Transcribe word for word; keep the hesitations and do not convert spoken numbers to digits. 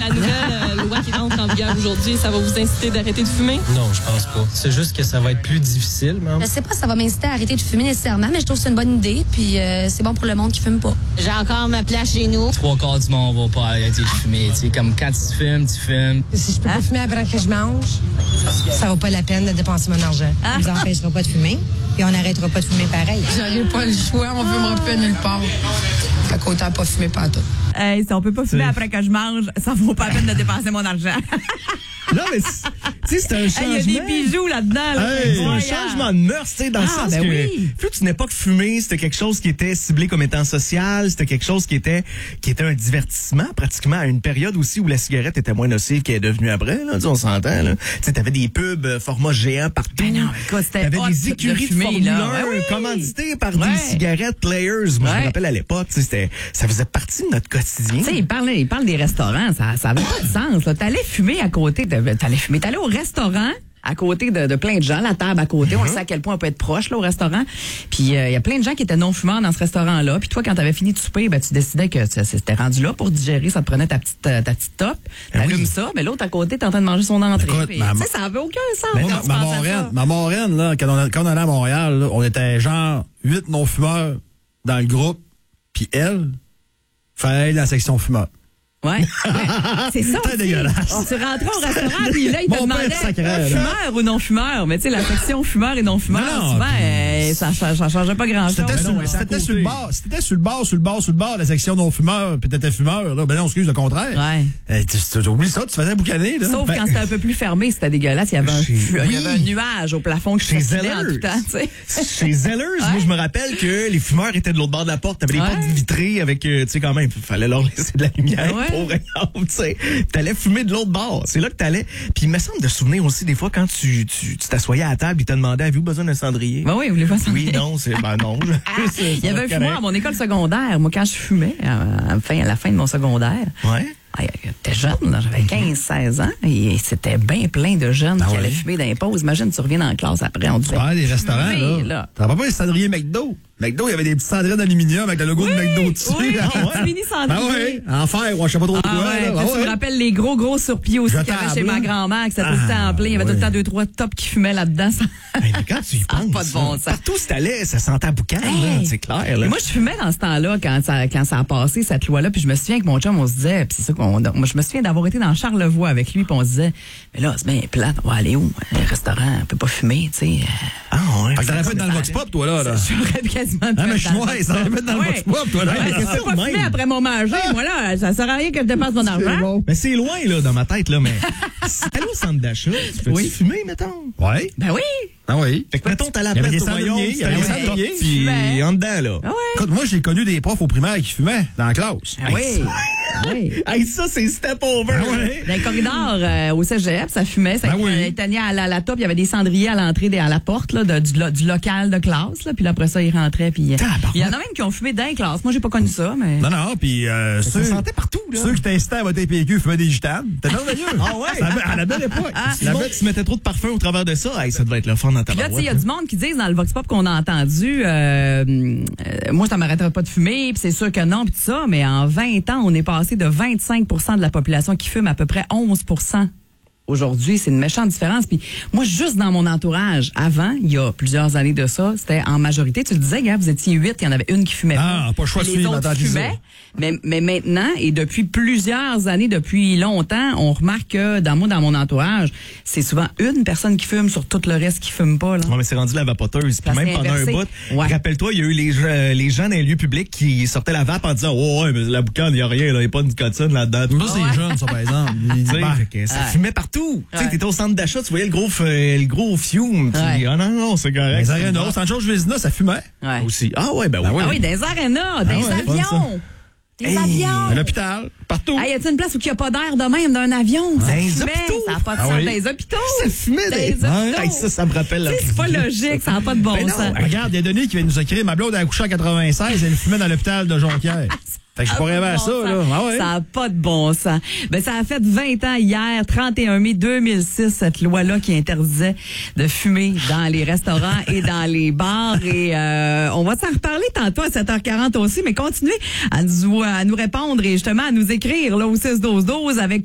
la nouvelle euh, loi qui entre en vigueur aujourd'hui, ça va vous inciter d'arrêter de fumer? Non, je pense pas. C'est juste que ça va être plus difficile, même. Je sais pas si ça va m'inciter à arrêter de fumer nécessairement, mais je trouve que c'est une bonne idée, puis euh, c'est bon pour le monde qui fume pas. J'ai encore ma place chez nous. Trois quarts du monde va pas arrêter de fumer. Tu sais, comme quand tu fumes, tu fumes. Si je peux pas fumer après que je mange, ça vaut pas la peine de dépenser mon argent. On nous empêchera pas de fumer, puis on n'arrêtera pas de fumer pareil. J'aurais pas le choix, on fumera plus à nulle part. Fait qu'autant pas fumer partout. Hey, si on peut pas fumer C'est... après que je mange, ça vaut pas la peine de dépenser mon argent. Non, mais tu sais, c'est un changement. Il y a des bijoux là-dedans. Là. Hey, c'est un changement de mœurs, tu sais, dans le ah, sens ben que oui. plus tu n'es pas que fumer, c'était quelque chose qui était ciblé comme étant social, c'était quelque chose qui était qui était un divertissement pratiquement à une période aussi où la cigarette était moins nocive qu'elle est devenue après, là, tu sais, on s'entend là. Tu sais, t'avais des pubs euh, format géant partout. Ben non, écoute, c'était t'avais hot des écuries de, fumer, de Formule là. un Ben oui. commanditées par ouais. des cigarettes Players. Moi, ouais. je me rappelle à l'époque, tu sais, c'était ça faisait partie de notre quotidien. Tu sais, il parle, il parle des restaurants, ça, ça avait pas de sens. Là. T'allais fumer à côté, de, t'allais fumer, t'allais au restaurant. À côté de, de plein de gens, la table à côté, mm-hmm. on le sait à quel point on peut être proche là, au restaurant. Puis il euh, y a plein de gens qui étaient non-fumeurs dans ce restaurant-là. Puis toi, quand tu avais fini de souper, ben, tu décidais que c'était rendu là pour digérer, ça te prenait ta petite, ta petite top, t'allumes oui. ça, mais l'autre à côté, t'es en train de manger son entrée. Tu sais, ça avait aucun sens. Mais non, ma moraine, ma moraine, là, quand on, quand on allait à Montréal, là, on était genre huit non-fumeurs dans le groupe, puis elle, fallait aller dans la section fumeurs. Ouais, ouais. C'est ça. C'est dégueulasse. On se rentrait au restaurant, puis là, il te demandait sacré, fumeur ou non-fumeur. Mais tu sais, la section fumeur et non-fumeur, non, souvent, puis... euh, ça, ça, ça changeait pas grand-chose. C'était sur, sur, sur le bord, si t'étais sur le bord, sur le bord, sur le bord, la section non-fumeur, puis t'étais fumeur, là, ben non, excuse, le contraire. Ouais. Euh, tu oublies ça, tu faisais boucaner, là. Sauf ben... quand c'était un peu plus fermé, c'était dégueulasse. Il y avait un, Chez... il y avait oui. un nuage au plafond qui circulait en tout temps, tu sais. Chez Zellers, ouais. moi, je me rappelle que les fumeurs étaient de l'autre bord de la porte. T'avais ouais. des portes vitrées avec, tu sais, quand même, il fallait leur laisser de la lumière ouais. pour rien. Tu t'allais fumer de l'autre bord. C'est là que t'allais. Puis il me semble de souvenir aussi des fois quand tu tu tu t'assoyais à la table, ils te demandaient avez-vous besoin d'un cendrier? Ben oui, vous voulez pas cendrier? Oui, non, c'est ben non. Il y avait un fumoir à mon école secondaire. Moi, quand je fumais, à la fin, à la fin de mon secondaire. Ouais. J'étais jeune, là, j'avais quinze seize ans, et c'était bien plein de jeunes ah qui ouais. allaient fumer dans les pauses. Imagine, tu reviens dans la classe après, on disait. Ah, des restaurants, fumer, là. là. T'as pas pas les cendriers McDo? McDo, il y avait des petits cendriers d'aluminium avec le logo oui, de McDo dessus. Oui, ah, ouais. mini cendrier. Ah ouais, en fer, ouais, je sais pas trop ah quoi. Ouais, là. Ah tu ouais. me rappelles les gros, gros surpieds aussi qu'il y avait chez ma grand-mère, que c'était ah, tout le temps en plein. Il y avait ouais. tout le temps deux, trois tops qui fumaient là-dedans. Mais quand tu y penses, ah, pas de bon sens. Partout où t'allais, ça sentait à boucan, hey. C'est clair. Là. Moi, je fumais dans ce temps-là, quand ça, quand ça a passé, cette loi-là, puis je me souviens que mon chum, on se disait, puis c'est ça qu'on, moi, je me souviens d'avoir été dans Charlevoix avec lui, puis on se disait, mais là, c'est bien plate, on va aller où? Un restaurant, on peut pas fumer, tu sais. Ah ouais. Fait que t'aurais fait dans le Vox Pop, toi, là. là. J'aurais quasiment ah, mais je suis ouais, ça aurait fait dans le Vox Pop, toi, là. Je peux pas fumer après mon manger, moi, là. Ça sert à rien que je dépense mon argent. Bon. Mais c'est loin, là, dans ma tête, là, mais si t'allais au centre d'achat, tu peux oui. fumer, mettons? Ouais. Ben oui. Ah oui. Fait que, mettons, t'as la place au royaume, il y avait des cendriers, puis en dedans, là. Ah ouais. Écoute, moi, j'ai connu des profs au primaire qui fumaient dans la classe. Ah oui. Oui. Hey, ça, c'est step over. Ah ouais. Dans les corridors euh, au cégep, ça fumait. Ça ah oui. tenait à la, la top. Il y avait des cendriers à l'entrée, à la porte là, de, du, du local de classe. Là, puis là, après ça, ils rentraient. Puis il y en a même qui ont fumé dans les classes. Moi, j'ai pas connu ça. Mais... Non, non. Puis euh, ceux, ça sentait partout. Là. Ceux qui t'incitaient à voter P Q fumaient des gitanes. C'était merveilleux. Ah ouais. À la belle époque. Ah, si bon, tu mettais trop de parfum au travers de ça, hey, ça devait être le fun dans ta Puis là, tu sais, il y a hein. du monde qui disent dans le Vox Pop qu'on a entendu, euh, euh, moi, ça m'arrêterait pas de fumer, puis c'est sûr que non, puis tout ça, mais en vingt ans, on est passé de vingt-cinq pour cent de la population qui fume à peu près onze pour cent. Aujourd'hui, c'est une méchante différence. Puis moi, juste dans mon entourage, avant, il y a plusieurs années de ça, c'était en majorité. Tu le disais, gars, vous étiez huit, il y en avait une qui fumait ah, pas. pas choix de les autres fumaient. Mais, mais maintenant, et depuis plusieurs années, depuis longtemps, on remarque que dans moi, dans mon entourage, c'est souvent une personne qui fume sur tout le reste qui fume pas. Là. Ouais, mais c'est rendu la vapoteuse. Puis même pendant inversé. un bout, ouais. rappelle-toi, il y a eu les, euh, les gens dans les lieux publics qui sortaient la vape en disant oh, ouais, mais la boucane, il n'y a rien, il n'y a pas de nicotine là-dedans. Ça, c'est ouais. jeune, ça, par exemple. Ben, ça ouais. fumait partout. Ouais. Tu sais, t'étais au centre d'achat, tu voyais le gros, euh, le gros fume. Ouais. Ah non, non, c'est correct. Les arénas, Sancho Vézina, ça fumait. Ouais. Aussi. Ah ouais, ben oui. Ah oui, des arénas, des ah ouais, avions. Des hey, avions. À l'hôpital, partout. Hey, y a-t-il une place où il n'y a pas d'air de même d'un avion? Ça des fumait, hôpitaux. ça n'a pas de sens. Ah oui. Des hôpitaux. Ça fumait des, des hôpitaux. Hey, ça, ça me rappelle la c'est pas logique, ça n'a pas de bon ben sens. Non, regarde, il y a Denis qui vient nous écrire, ma blonde a accouché en quatre-vingt-seize, elle fumait dans l'hôpital de Jonquière. Fait que je pourrais rêver à ça, là. Ah ouais. Ça n'a pas de bon sens. Ben, ça a fait vingt ans hier, trente et un mai deux mille six, cette loi-là qui interdisait de fumer dans les restaurants et dans les bars. Et euh, on va s'en reparler tantôt à sept heures quarante aussi, mais continuez à nous, à nous répondre et justement à nous écrire là au six douze douze avec